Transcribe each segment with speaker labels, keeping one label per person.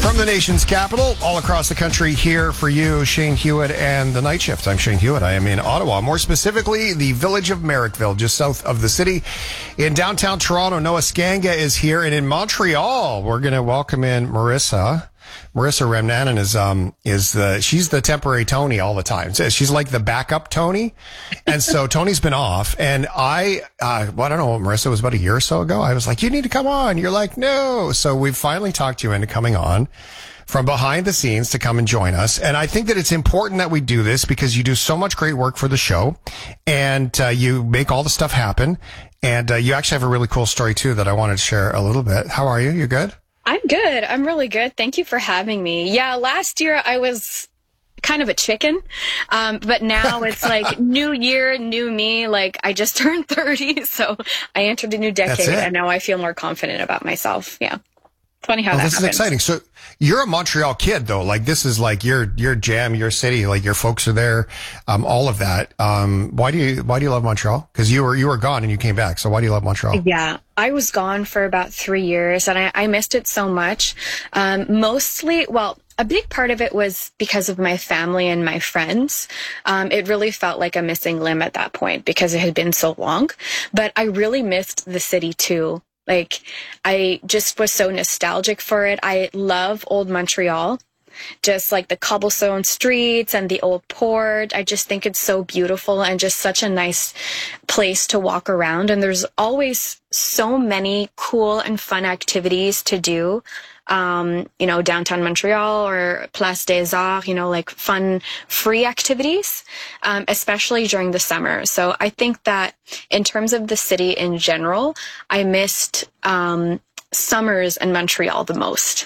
Speaker 1: From the nation's capital, all across the country, here for you, Shane Hewitt and the Night Shift. I'm Shane Hewitt. I am in Ottawa, more specifically, the village of Merrickville, just south of the city. In downtown Toronto, Noah Skanga is here. And in Montreal, we're going to welcome in Marissa. Marissa Remnanen she's the temporary Tony all the time. So she's like the backup Tony. And so Tony's been off. And I don't know, Marissa, was about a year or so ago. I was like, you need to come on. You're like, no. So we've finally talked you into coming on from behind the scenes to come and join us. And I think that it's important that we do this because you do so much great work for the show and you make all the stuff happen. And you actually have a really cool story too that I wanted to share a little bit. How are you? You good?
Speaker 2: I'm good. I'm really good. Thank you for having me. Yeah, last year I was kind of a chicken, but now it's like new year, new me. Like I just turned 30, so I entered a new decade, and now I feel more confident about myself. Yeah. Funny how that happens. This is
Speaker 1: exciting. So you're a Montreal kid, though. Like this is like your jam, your city. Like your folks are there, all of that. Why do you love Montreal? Because you were gone and you came back. So why do you love Montreal?
Speaker 2: Yeah, I was gone for about 3 years, and I missed it so much. Mostly, well, a big part of it was because of my family and my friends. It really felt like a missing limb at that point because it had been so long. But I really missed the city too. Like, I just was so nostalgic for it. I love old Montreal, just like the cobblestone streets and the old port. I just think it's so beautiful and just such a nice place to walk around. And there's always so many cool and fun activities to do. Downtown Montreal or Place des Arts, like fun, free activities, especially during the summer. So I think that in terms of the city in general, I missed summers in Montreal the most.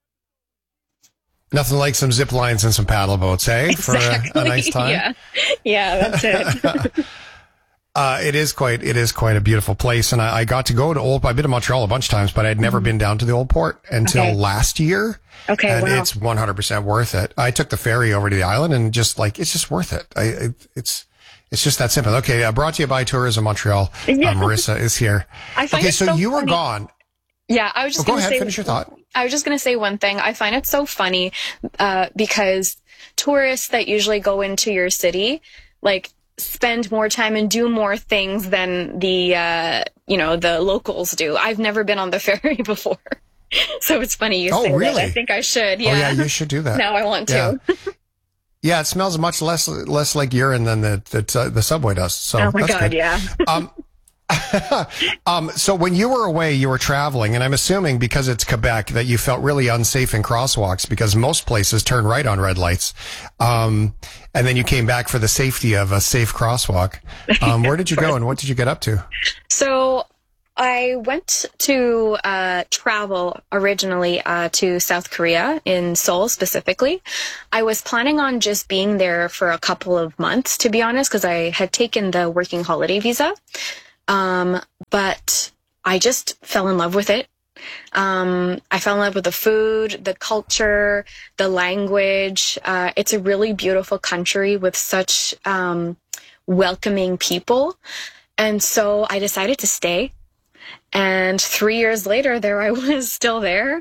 Speaker 1: Nothing like some zip lines and some paddle boats, eh?
Speaker 2: Exactly.
Speaker 1: For a nice time.
Speaker 2: Yeah, that's it.
Speaker 1: It is quite a beautiful place. And I got to go to I've been to Montreal a bunch of times, but I'd never been down to the Old Port until last year.
Speaker 2: Okay.
Speaker 1: And
Speaker 2: wow.
Speaker 1: It's 100% worth it. I took the ferry over to the island and it's just worth it. It's just that simple. Okay. Brought to you by Tourism Montreal.
Speaker 2: Yeah.
Speaker 1: Marissa is here.
Speaker 2: So
Speaker 1: you
Speaker 2: funny.
Speaker 1: Were gone.
Speaker 2: Yeah. I was just
Speaker 1: go ahead. Finish your thought.
Speaker 2: I was just going to say one thing. I find it so funny, because tourists that usually go into your city, like, spend more time and do more things than the locals do. I've never been on the ferry before. So it's funny you say
Speaker 1: really?
Speaker 2: that. I think I should. Yeah.
Speaker 1: Oh, yeah, you should do that.
Speaker 2: Now I want to.
Speaker 1: Yeah, it smells much less like urine than the subway does. So
Speaker 2: oh my
Speaker 1: that's
Speaker 2: God,
Speaker 1: good.
Speaker 2: yeah.
Speaker 1: So when you were away, you were traveling, and I'm assuming because it's Quebec that you felt really unsafe in crosswalks because most places turn right on red lights. And then you came back for the safety of a safe crosswalk. Where did you go and what did you get up to?
Speaker 2: So I went to travel originally to South Korea, in Seoul specifically. I was planning on just being there for a couple of months, to be honest, because I had taken the working holiday visa. But I just fell in love with it. I fell in love with the food, the culture, the language. It's a really beautiful country with such welcoming people. And so I decided to stay. And 3 years later, there I was still there.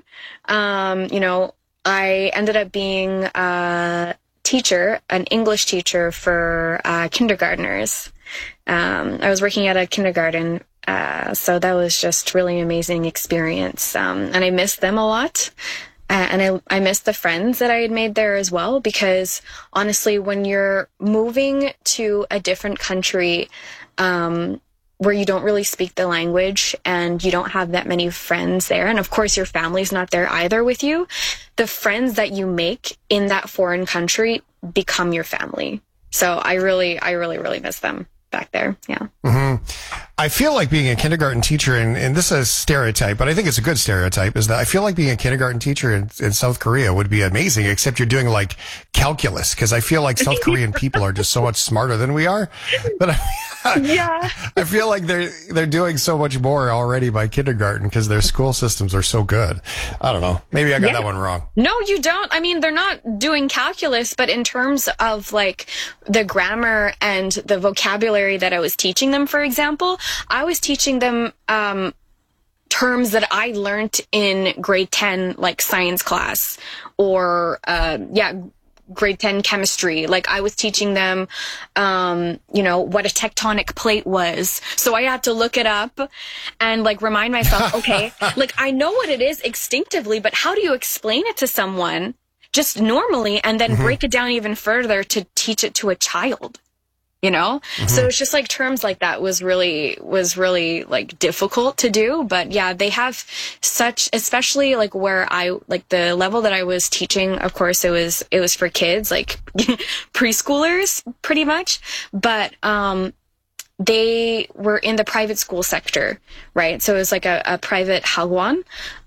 Speaker 2: I ended up being a teacher, an English teacher for kindergartners. I was working at a kindergarten, so that was just really amazing experience. And I missed them a lot. And I missed the friends that I had made there as well, because honestly, when you're moving to a different country, where you don't really speak the language and you don't have that many friends there, and of course your family's not there either with you, the friends that you make in that foreign country become your family. So I really miss them back there. Yeah.
Speaker 1: Mm-hmm. I feel like being a kindergarten teacher, and this is a stereotype, but I think it's a good stereotype, is that I feel like being a kindergarten teacher in South Korea would be amazing, except you're doing like calculus, because I feel like South Korean people are just so much smarter than we are. But
Speaker 2: yeah,
Speaker 1: I feel like they're doing so much more already by kindergarten because their school systems are so good. I don't know. Maybe I got that one wrong.
Speaker 2: No, you don't. I mean, they're not doing calculus, but in terms of like the grammar and the vocabulary that I was teaching them, for example, I was teaching them terms that I learned in grade 10, like science class, or, grade 10 chemistry. Like I was teaching them, what a tectonic plate was. So I had to look it up and like remind myself, okay, like I know what it is instinctively, but how do you explain it to someone just normally and then break it down even further to teach it to a child? So it's just like terms like that was really like difficult to do. But yeah, they have such, especially like where the level that I was teaching, of course, it was for kids, like preschoolers pretty much. But, they were in the private school sector, right? So it was like a private hagwon.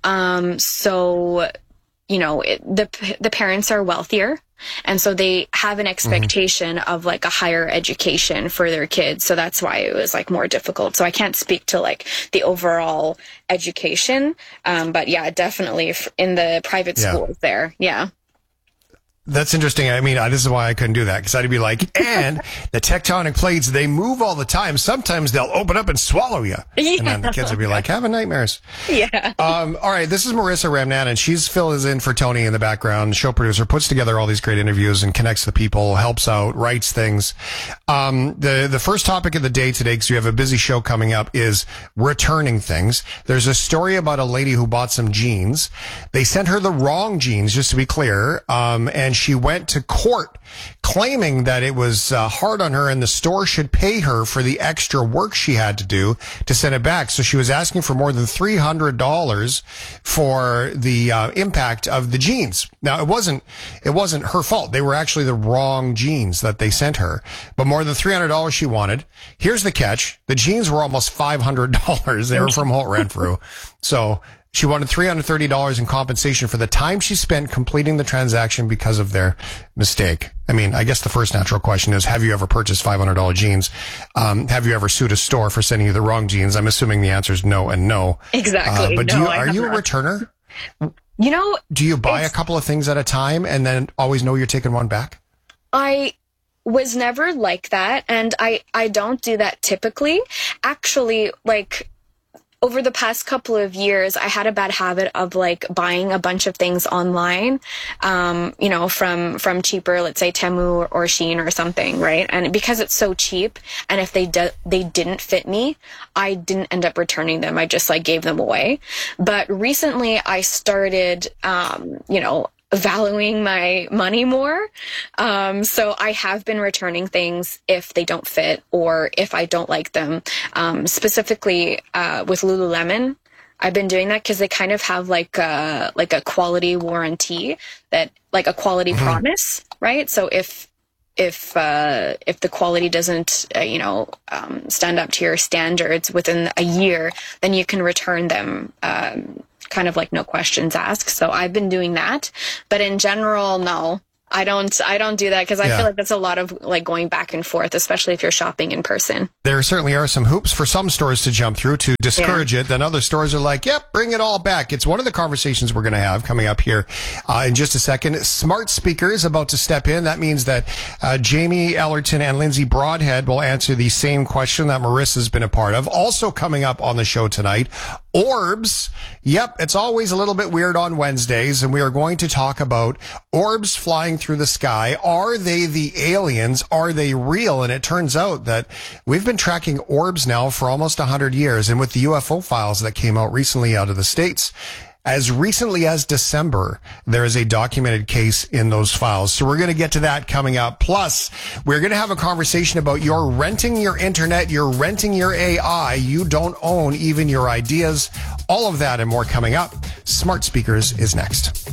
Speaker 2: The parents are wealthier. And so they have an expectation of like a higher education for their kids. So that's why it was like more difficult. So I can't speak to like the overall education. But yeah, definitely in the private schools there. Yeah.
Speaker 1: That's interesting. I mean, this is why I couldn't do that, because I'd be like, and the tectonic plates, they move all the time. Sometimes they'll open up and swallow you. Yeah. And then the kids would be like, having nightmares.
Speaker 2: Yeah.
Speaker 1: All right. This is Marissa Ramnan, and she's fills in for Tony in the background. The show producer puts together all these great interviews and connects the people, helps out, writes things. The first topic of the day today, because we have a busy show coming up, is returning things. There's a story about a lady who bought some jeans. They sent her the wrong jeans, just to be clear. And she went to court claiming that it was hard on her and the store should pay her for the extra work she had to do to send it back. So she was asking for more than $300 for the impact of the jeans. Now, it wasn't her fault. They were actually the wrong jeans that they sent her, but more than $300 she wanted. Here's the catch. The jeans were almost $500. They were from Holt Renfrew. So she wanted $330 in compensation for the time she spent completing the transaction because of their mistake. I mean, I guess the first natural question is, have you ever purchased $500 jeans? Have you ever sued a store for sending you the wrong jeans? I'm assuming the answer is no and no.
Speaker 2: Exactly.
Speaker 1: But are you a returner? Do you buy a couple of things at a time and then always know you're taking one back?
Speaker 2: I was never like that, and I don't do that typically. Actually, like, over the past couple of years, I had a bad habit of like buying a bunch of things online, from cheaper, let's say Temu or Shein or something, right? And because it's so cheap, and if they didn't fit me, I didn't end up returning them. I just like gave them away. But recently I started, valuing my money more. So I have been returning things if they don't fit or if I don't like them. Specifically, with Lululemon, I've been doing that because they kind of have like a quality warranty, that like a quality promise, right? So if the quality doesn't, stand up to your standards within a year, then you can return them, kind of like no questions asked. So I've been doing that, but in general, no, I don't do that, because I feel like that's a lot of like going back and forth, especially if you're shopping in person. There
Speaker 1: certainly are some hoops for some stores to jump through to discourage it. Then other stores are like, yep, bring it all back. It's one of the conversations we're going to have coming up here in just a second. Smart speakers about to step in. That means that Jamie Ellerton and Lindsay Broadhead will answer the same question that Marissa's been a part of. Also coming up on the show tonight, orbs. Yep, it's always a little bit weird on Wednesdays, and we are going to talk about orbs flying through the sky. Are they the aliens? Are they real? And it turns out that we've been tracking orbs now for almost 100 years. And with the UFO files that came out recently out of the States, as recently as December, there is a documented case in those files. So we're going to get to that coming up. Plus, we're going to have a conversation about you're renting your internet, you're renting your AI, you don't own even your ideas. All of that and more coming up. Smart Speakers is next.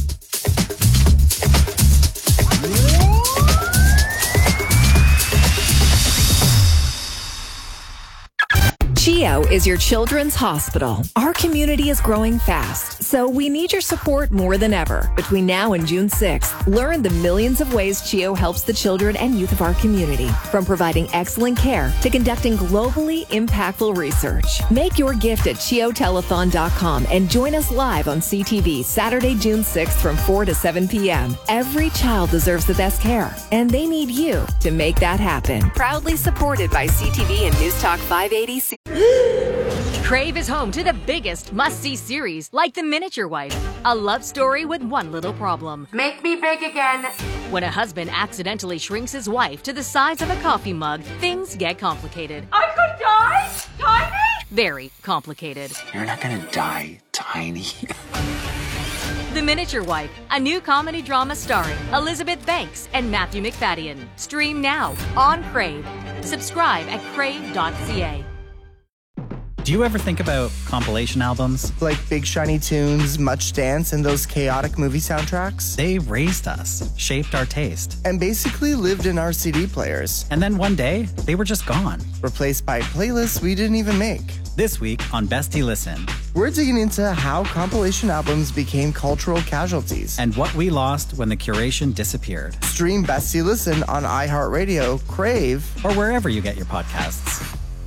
Speaker 3: CHEO is your children's hospital. Our community is growing fast, so we need your support more than ever. Between now and June 6th, learn the millions of ways CHEO helps the children and youth of our community, from providing excellent care to conducting globally impactful research. Make your gift at CHEOtelethon.com and join us live on CTV Saturday, June 6th from 4 to 7 p.m. Every child deserves the best care, and they need you to make that happen. Proudly supported by CTV and News Talk 580.
Speaker 4: Crave is home to the biggest must-see series like The Miniature Wife, a love story with one little problem.
Speaker 5: Make me big again.
Speaker 4: When a husband accidentally shrinks his wife to the size of a coffee mug, things get complicated.
Speaker 5: I could die? Tiny?
Speaker 4: Very complicated.
Speaker 6: You're not gonna die, Tiny.
Speaker 4: The Miniature Wife, a new comedy drama starring Elizabeth Banks and Matthew McFadden. Stream now on Crave. Subscribe at crave.ca.
Speaker 7: Do you ever think about compilation albums?
Speaker 8: Like Big Shiny Tunes, Much Dance, and those chaotic movie soundtracks?
Speaker 7: They raised us, shaped our taste,
Speaker 8: and basically lived in our CD players.
Speaker 7: And then one day, they were just gone.
Speaker 8: Replaced by playlists we didn't even make.
Speaker 7: This week on Bestie Listen,
Speaker 8: we're digging into how compilation albums became cultural casualties.
Speaker 7: And what we lost when the curation disappeared.
Speaker 8: Stream Bestie Listen on iHeartRadio, Crave,
Speaker 7: or wherever you get your podcasts.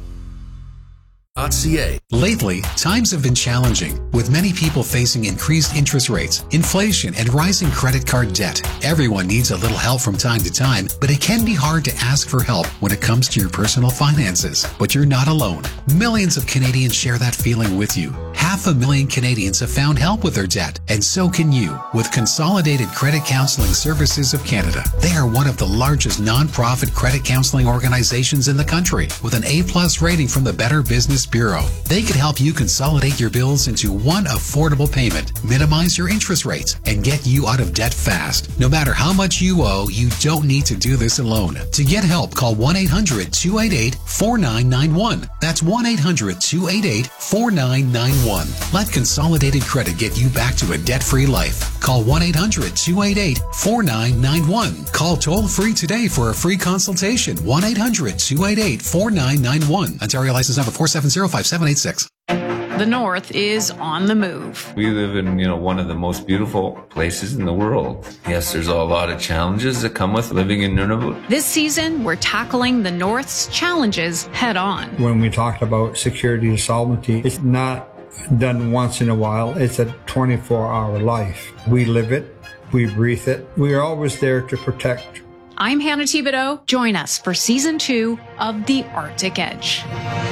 Speaker 9: Lately, times have been challenging, with many people facing increased interest rates, inflation, and rising credit card debt. Everyone needs a little help from time to time, but it can be hard to ask for help when it comes to your personal finances. But you're not alone. Millions of Canadians share that feeling with you. 500,000 Canadians have found help with their debt, and so can you with Consolidated Credit Counseling Services of Canada. They are one of the largest non-profit credit counseling organizations in the country, with an A+ rating from the Better Business Bureau. They could help you consolidate your bills into one affordable payment, minimize your interest rates, and get you out of debt fast. No matter how much you owe, you don't need to do this alone. To get help, call 1-800-288-4991. That's 1-800-288-4991. Let Consolidated Credit get you back to a debt-free life. Call 1-800-288-4991. Call toll-free today for a free consultation. 1-800-288-4991. Ontario license number 4705786.
Speaker 10: The North is on the move.
Speaker 11: We live in, one of the most beautiful places in the world. Yes, there's a lot of challenges that come with living in Nunavut.
Speaker 10: This season, we're tackling the North's challenges head on.
Speaker 12: When we talked about security and sovereignty, it's not done once in a while. It's a 24-hour life. We live it. We breathe it. We are always there to protect.
Speaker 10: I'm Hannah Thibodeau. Join us for Season 2 of The Arctic Edge.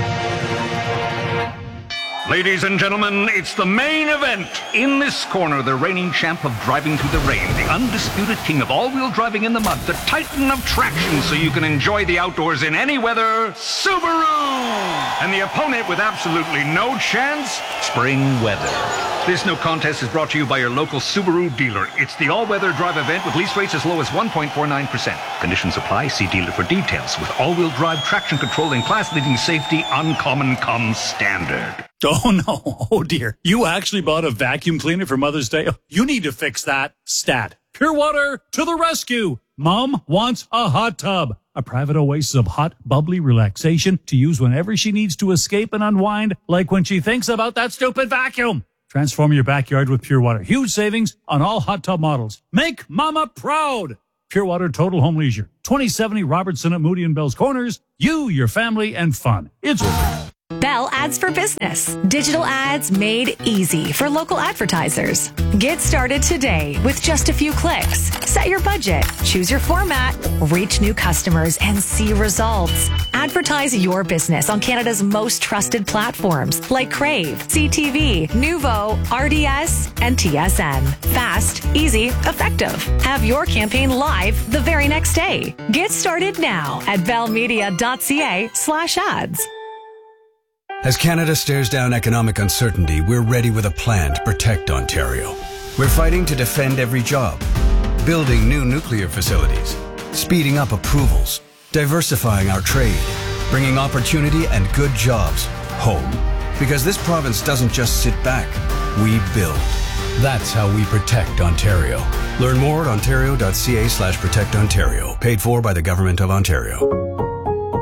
Speaker 13: Ladies and gentlemen, it's the main event. In this corner, the reigning champ of driving through the rain, the undisputed king of all-wheel driving in the mud, the titan of traction so you can enjoy the outdoors in any weather, Subaru! And the opponent with absolutely no chance, spring weather. This no contest is brought to you by your local Subaru dealer. It's the all-weather drive event with lease rates as low as 1.49%. Conditions apply. See dealer for details. With all-wheel drive traction control and class-leading safety, uncommon comes standard.
Speaker 14: Oh, no. Oh, dear. You actually bought a vacuum cleaner for Mother's Day? You need to fix that. Stat. Pure Water to the rescue. Mom wants a hot tub. A private oasis of hot, bubbly relaxation to use whenever she needs to escape and unwind, like when she thinks about that stupid vacuum. Transform your backyard with Pure Water. Huge savings on all hot tub models. Make Mama proud. Pure Water Total Home Leisure. 2070 Robertson at Moody and Bell's Corners. You, your family, and fun. It's
Speaker 15: Bell Ads for Business. Digital ads made easy for local advertisers. Get started today with just a few clicks. Set your budget, choose your format, reach new customers, and see results. Advertise your business on Canada's most trusted platforms like Crave, CTV, Nuvo, RDS, and TSN. Fast, easy, effective. Have your campaign live the very next day. Get started now at bellmedia.ca/ads.
Speaker 16: As Canada stares down economic uncertainty, we're ready with a plan to protect Ontario. We're fighting to defend every job, building new nuclear facilities, speeding up approvals, diversifying our trade, bringing opportunity and good jobs home. Because this province doesn't just sit back, we build. That's how we protect Ontario. Learn more at ontario.ca/protectontario. Paid for by the Government of Ontario.